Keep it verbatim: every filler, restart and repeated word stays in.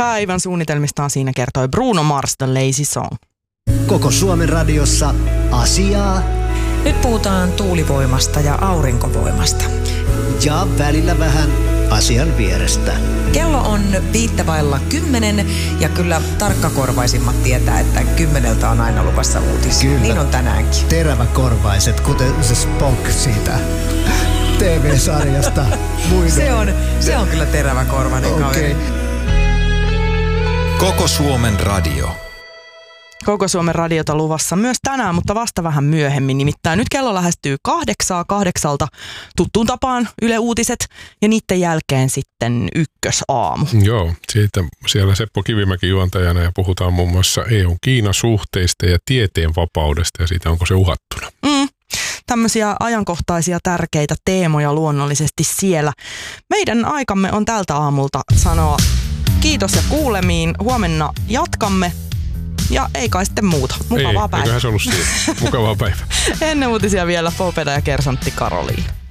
Päivän suunnitelmistaan siinä kertoi Bruno Mars The Lazy Song. Koko Suomen radiossa asiaa Nyt puhutaan tuulivoimasta ja aurinkovoimasta. ja välillä vähän asian vierestä. Kello on viittävailla kymmenen ja kyllä tarkkakorvaisimmat tietää, että kymmeneltä on aina luvassa uutisia. Kyllä. Niin on tänäänkin. Teräväkorvaiset, kuten se Spock siitä T V-sarjasta. Se on, se on kyllä teräväkorvainen Okei. kaveri. Koko Suomen radio. Koko Suomen radiota luvassa myös tänään, mutta vasta vähän myöhemmin. Nimittäin nyt kello lähestyy kahdeksaa kahdeksalta tuttuun tapaan Yle Uutiset ja niiden jälkeen sitten ykkösaamu. Joo, siitä siellä Seppo Kivimäki juontajana ja puhutaan muun muassa E U-Kiina-suhteista ja tieteen vapaudesta ja siitä onko se uhattuna. Mm. Tämmöisiä ajankohtaisia tärkeitä teemoja luonnollisesti siellä. Meidän aikamme on tältä aamulta sanoa kiitos ja kuulemiin. Huomenna jatkamme. Ja ei kai sitten muuta. Mukavaa ei, päivää. Eiköhän se ollut siinä. Mukavaa päivää. Ennen uutisia vielä Popeda ja kersantti Karoliin.